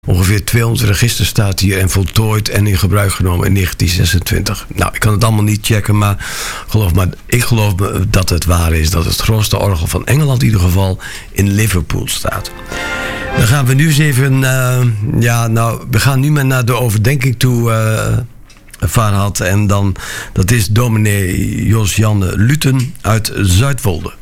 Ongeveer 200 registers staat hier en voltooid en in gebruik genomen in 1926. Nou, ik kan het allemaal niet checken, maar ik geloof dat het waar is. Dat het grootste orgel van Engeland in ieder geval in Liverpool staat. Dan gaan we nu eens even... we gaan nu maar naar de overdenking toe... Farhad. En dan, dat is dominee Jos-Janne Luten uit Zuidwolde.